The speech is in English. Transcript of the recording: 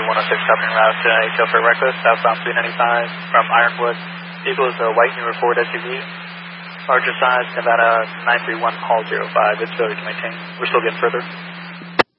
106 stopping route to ATL for Reckless, southbound 395 from Ironwood. Vehicle is a white newer Ford SUV. Larger size, Nevada 931 Hall 05. It's ability to maintain. We're still getting further.